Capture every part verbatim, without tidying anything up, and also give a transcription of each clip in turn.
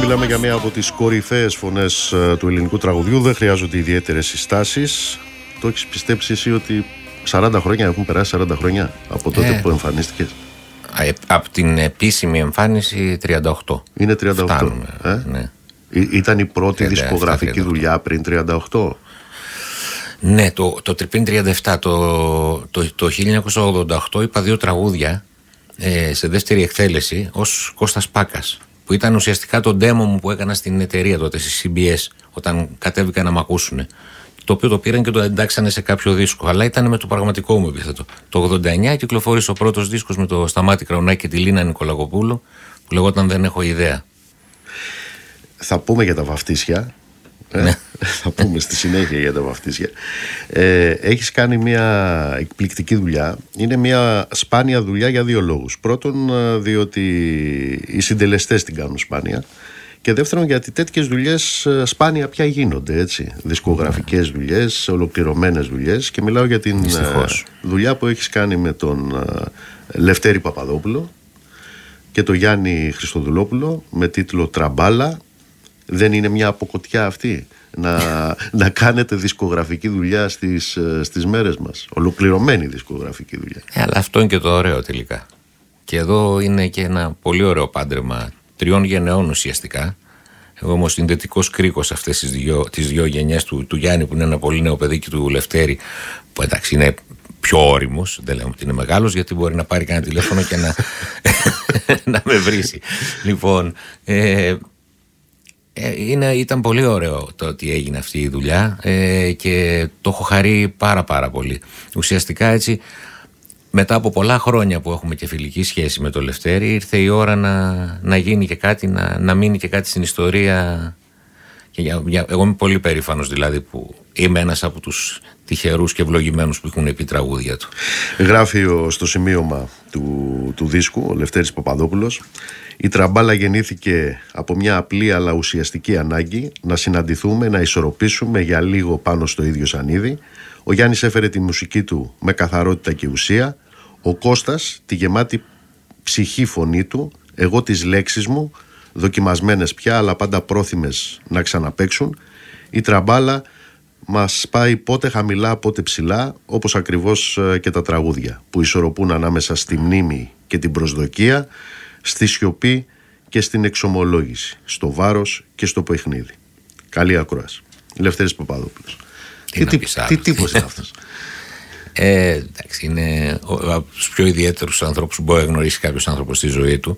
μιλάμε για μία από τις κορυφαίες φωνές του ελληνικού τραγουδιού. Δεν χρειάζονται ιδιαίτερες συστάσεις. Το έχεις πιστέψει εσύ ότι σαράντα χρόνια έχουν περάσει, σαράντα χρόνια από τότε ε, που εμφανίστηκες? Από την επίσημη εμφάνιση τριάντα οκτώ. Είναι τριάντα οκτώ. Φτάνουμε, ε? Ναι. Ήταν η πρώτη τριάντα επτά, δισκογραφική τριάντα οκτώ δουλειά πριν τριάντα οκτώ. Ναι, το, το πριν τριάντα επτά, το, το, το χίλια εννιακόσια ογδόντα οκτώ είπα δύο τραγούδια ε, σε δεύτερη εκτέλεση ως Κώστας Πάκας, που ήταν ουσιαστικά το demo μου που έκανα στην εταιρεία τότε, στη σι μπι ες, όταν κατέβηκα να μ' ακούσουν. Το οποίο το πήραν και το εντάξανε σε κάποιο δίσκο, αλλά ήταν με το πραγματικό μου επίθετο. Το ογδόντα εννιά κυκλοφόρησε ο πρώτος δίσκος με το Σταμάτη Κραουνάκη και τη Λίνα Νικολακοπούλου, που λεγόταν Δεν έχω ιδέα. Θα πούμε για τα βαφτίσια. Ναι. Ε, θα πούμε στη συνέχεια για τα βαφτίσια. Ε, έχεις κάνει μια εκπληκτική δουλειά. Είναι μια σπάνια δουλειά για δύο λόγους. Πρώτον, διότι οι συντελεστές την κάνουν σπάνια. Και δεύτερον, γιατί τέτοιες δουλειές σπάνια πια γίνονται, έτσι. Δισκογραφικές δουλειές, ολοκληρωμένες δουλειές. Και μιλάω για την Δυστυχώς. δουλειά που έχεις κάνει με τον Λευτέρη Παπαδόπουλο και τον Γιάννη Χριστοδουλόπουλο με τίτλο Τραμπάλα. Δεν είναι μια αποκοτιά αυτή να, να κάνετε δισκογραφική δουλειά στις, στις μέρες μας? Ολοκληρωμένη δισκογραφική δουλειά. Ε, αλλά αυτό είναι και το ωραίο τελικά. Και εδώ είναι και ένα πολύ ωραίο πάντρεμα τριών γενεών ουσιαστικά. Εγώ είμαι ο συνδετικός κρίκος αυτές τις δύο, τις δύο γενιές του, του Γιάννη, που είναι ένα πολύ νέο παιδί, και του Λευτέρη, που εντάξει είναι πιο όριμος. Δεν λέμε ότι είναι μεγάλος, γιατί μπορεί να πάρει κανένα τηλέφωνο και να, να με βρίσει. Λοιπόν, ε, Είναι, ήταν πολύ ωραίο το ότι έγινε αυτή η δουλειά ε, και το έχω χαρεί πάρα πάρα πολύ. Ουσιαστικά έτσι, μετά από πολλά χρόνια που έχουμε και φιλική σχέση με το Λευτέρη, ήρθε η ώρα να, να γίνει και κάτι, να, να μείνει και κάτι στην ιστορία. Και για, για, εγώ είμαι πολύ περήφανος δηλαδή που είμαι ένας από τους τυχερούς και ευλογημένους που έχουν πει τραγούδια του. Γράφει ο, στο σημείωμα του, του δίσκου ο Λευτέρης Παπαδόπουλος: η Τραμπάλα γεννήθηκε από μια απλή αλλά ουσιαστική ανάγκη να συναντηθούμε, να ισορροπήσουμε για λίγο πάνω στο ίδιο σανίδι. Ο Γιάννης έφερε τη μουσική του με καθαρότητα και ουσία, ο Κώστας τη γεμάτη ψυχή φωνή του, εγώ τις λέξεις μου, δοκιμασμένες πια αλλά πάντα πρόθυμες να ξαναπαίξουν. Η Τραμπάλα μας πάει πότε χαμηλά πότε ψηλά, όπως ακριβώς και τα τραγούδια που ισορροπούν ανάμεσα στη μνήμη και την προσδοκία, στη σιωπή και στην εξομολόγηση, στο βάρος και στο παιχνίδι. Καλή ακρόαση. Λευτέρης Παπαδόπουλος. Τι, τι, τι τύπος είναι αυτός? Ε, εντάξει, είναι από τους πιο ιδιαίτερους ανθρώπους που μπορεί να γνωρίσει κάποιος άνθρωπος στη ζωή του.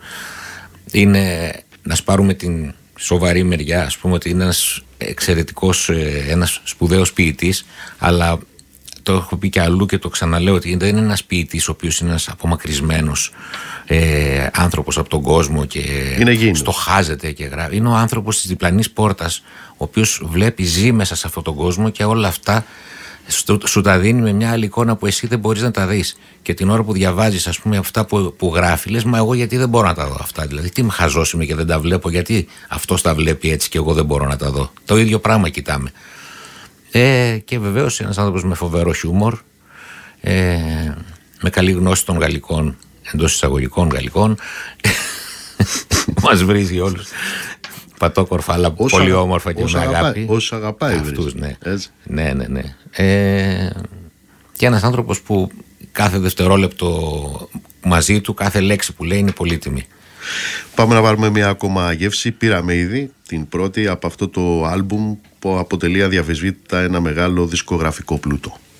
Είναι, να σπάρουμε την σοβαρή μεριά, ας πούμε, ότι είναι ένας εξαιρετικός, ένας σπουδαίος ποιητής, αλλά το έχω πει και αλλού και το ξαναλέω, ότι δεν είναι ένας ποιητής ο οποίος είναι ένας απομακρυσμένος ε, άνθρωπος από τον κόσμο και στοχάζεται και γράφει. Είναι ο άνθρωπος της διπλανής πόρτας, ο οποίος βλέπει, ζει μέσα σε αυτόν τον κόσμο και όλα αυτά σου, σου τα δίνει με μια άλλη εικόνα που εσύ δεν μπορείς να τα δεις. Και την ώρα που διαβάζεις, ας πούμε, αυτά που, που γράφει, λες, μα εγώ γιατί δεν μπορώ να τα δω αυτά? Δηλαδή, τι με χαζός είμαι και δεν τα βλέπω? Γιατί αυτός τα βλέπει έτσι και εγώ δεν μπορώ να τα δω? Το ίδιο πράγμα κοιτάμε. Ε, και βεβαίως ένας άνθρωπος με φοβερό χιούμορ, ε, με καλή γνώση των γαλλικών, εντός εισαγωγικών γαλλικών. Μας βρίζει όλους πατόκορφα, αλλά όσο πολύ όμορφα και με αγάπη. Όσους αγαπάει αυτούς, ναι. ναι, ναι, ναι. Ε, και ένας άνθρωπος που κάθε δευτερόλεπτο μαζί του, κάθε λέξη που λέει είναι πολύτιμη. Πάμε να βάλουμε μια ακόμα γεύση. Πήραμε ήδη την πρώτη από αυτό το άλμπουμ που αποτελεί αδιαφεσβήτητα ένα μεγάλο δισκογραφικό πλούτο.